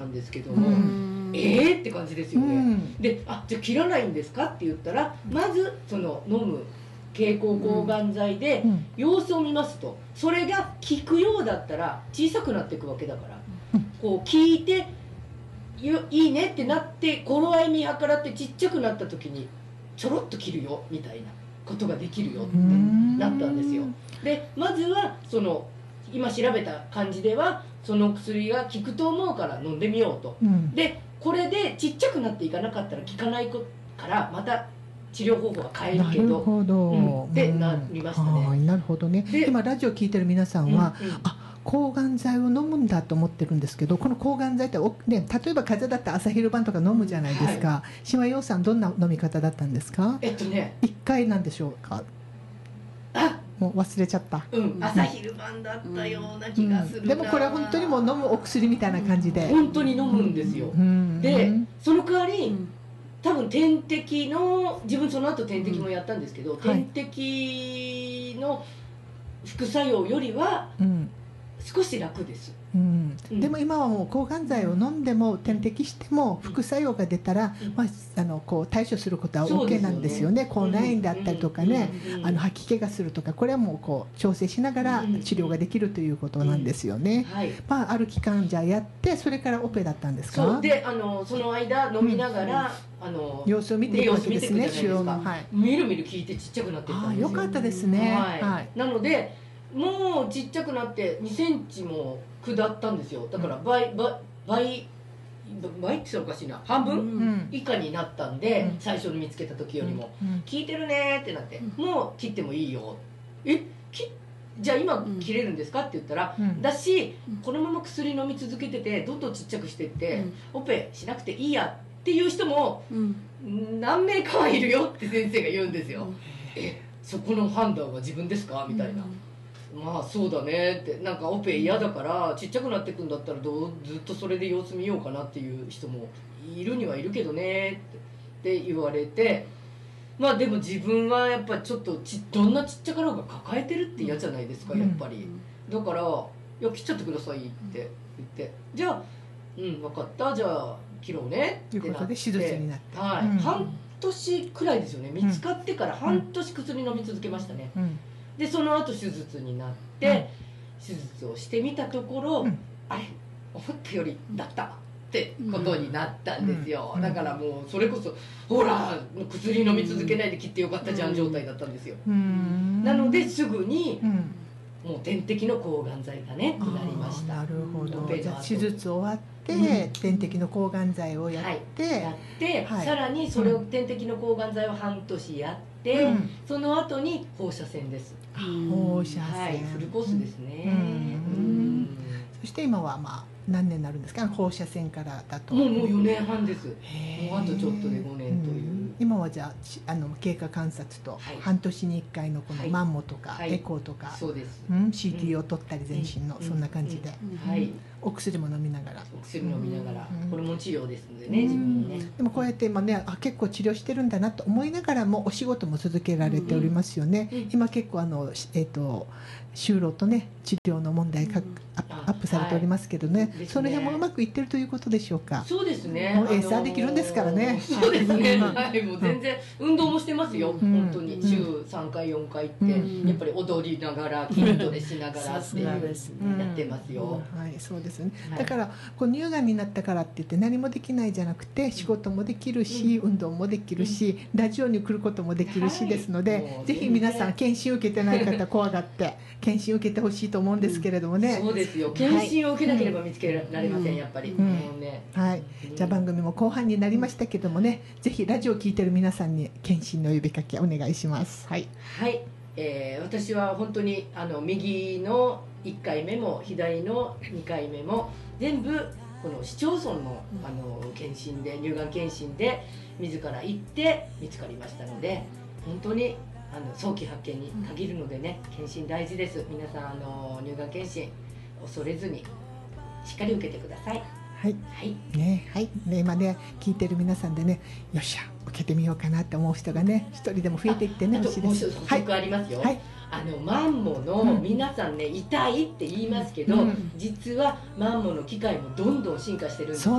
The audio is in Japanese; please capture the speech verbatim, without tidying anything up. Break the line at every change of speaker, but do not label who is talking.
なんですけども、えーって感じですよね、うん、で、あ、じゃあ切らないんですかって言ったら、まずその飲む経口抗がん剤で様子を見ますと、それが効くようだったら小さくなっていくわけだから、こう効いていいねってなって頃合い見計らってちっちゃくなった時にちょろっと切るよみたいなことができるよってなったんですよ。でまずはその今調べた感じではその薬が効くと思うから飲んでみようと、うん、でこれでちっちゃくなっていかなかったら効かないからまた治療方法は変えるけど、なるほど、うん、ってなりましたね。
なるほどね。今ラジオ聞いてる皆さんは、うんうん、あ抗がん剤を飲むんだと思ってるんですけど、この抗がん剤って、ね、例えば風邪だったら朝昼晩とか飲むじゃないですか、はい、島陽さんどんな飲み方だったんですか？
えっとね
いっかいなんでしょうか？あもう忘れちゃった、
うん、朝昼晩だったような気がするな、
うん、でもこれは本当にもう飲むお薬みたいな感じで、
うん、本当に飲むんですよ、うん、でその代わり、うん多分点滴の自分その後点滴もやったんですけど、うん、点滴の副作用よりは少し楽です、
うんうん、でも今はもう抗がん剤を飲んでも点滴しても副作用が出たら、うんまあ、あのこう対処することは OK なんですよね。口内炎だったりとかね、あの吐き気がするとかこれはもうこう調整しながら治療ができるということなんですよね、うんはいまあ、ある期間じゃやってそれからオペだったんですか？
そうであのその間飲みながら、うん、あの
様子を見ていくわけですね。腫瘍の、
はい、みるみる効いてちっちゃくなっていったんですよ。
あよかったですね、
はいはい、なのでもうちっちゃくなってにセンチも下ったんですよ。だから倍倍倍倍っておかしいな半分以下になったんで、うん、最初に見つけた時よりも、うんうん、効いてるねってなって、うん、もう切ってもいいよえきじゃあ今切れるんですかって言ったら、うん、だしこのまま薬飲み続けててどんどんちっちゃくしていって、うん、オペしなくていいやっていう人も、うん、何名かはいるよって先生が言うんですよ、うん、えそこの判断は自分ですかみたいな、うん、まあそうだねってなんかオペ嫌だからちっちゃくなっていくんだったらどうずっとそれで様子見ようかなっていう人もいるにはいるけどねってって言われて、まあでも自分はやっぱちょっとちどんなちっちゃかろうが抱えてるって嫌じゃないですかやっぱり、だからいや切っちゃってくださいって言ってじゃあうん分かったじゃあ切ろうねってなってということで手術になって、はいうん、半年くらいですよね見つかってから半年薬飲み続けましたね、うん、でその後手術になって、うん、手術をしてみたところ、うん、あれ思ったよりだったってことになったんですよ、うん、だからもうそれこそほら薬飲み続けないで切ってよかったじゃん状態だったんですよ、うん、なのですぐに、うんもう点滴の抗がん剤がねなりました。
なるほど。じゃあ手術終わって、うん、点滴の抗がん剤をやって、はい、
やって、はい、さらにそれを、うん、点滴の抗がん剤を半年やって、うん、その後に放射線です。
放射線、
はい、フルコースですね。うん
うんそして今はまあ何年になるんですか？放射線からだと。
もうもうよねんはんです。もうあとちょっとでごねんという。
うん今はじゃあ、あの経過観察と、はい、半年にいっかいのこのマンモとか、はい、エコーとか、はい、
そうです、
うん、シーティー を取ったり全身の、うん、そんな感じで、うんはい、お薬も飲みながら
お薬飲みながら、うん、ホルモン治療ですのでね、うん、自分にね。
でもこうやって今ねあ結構治療してるんだなと思いながらもお仕事も続けられておりますよね、うんうん、今結構あの、えーと、就労とね治療の問題が、うん、アップされておりますけどね、はい、その辺もうまくいってるということでしょうか？
そうですね、
もうエーサーできるんですからね、あのー、
そうですね、はい、もう全然運動もしてますよ、うん、本当に週さんかいよんかいって、うん、やっぱり踊りながら筋トレしながらっていう、うん、やってますよ、
うん、はいそうですね、はい、だからこう乳がんになったからって言って何もできないじゃなくて仕事もできるし、うん、運動もできるし、うん、ラジオに来ることもできるしですので、はい、ぜひ皆さん検診受けてない方怖がって検診受けてほしいと思うんですけれどもね、
うん、そうですよ検診を受けなければ見つけられません、うん、やっぱり、うんもうね
はい、じゃあ番組も後半になりましたけどもね、ぜひラジオを聞いてる皆さんに検診の呼びかけお願いします。はい、
はいえー、私は本当にあの右のいっかいめも左のにかいめも全部この市町村の、あの検診で乳がん検診で自ら行って見つかりましたので、本当にあの早期発見に限るのでね、検診大事です。皆さんあの乳がん検診恐れずにしっかり受けてください。
はいはいねはいね今ね聞いてる皆さんでねよっしゃ受けてみようかなって思う人がね一人でも増えていってね
ほしいです。補足ありますよ。はい、あのマンモの皆さんね、うん、痛いって言いますけど、うん、実はマンモの機械もどんどん進化してるんですよ。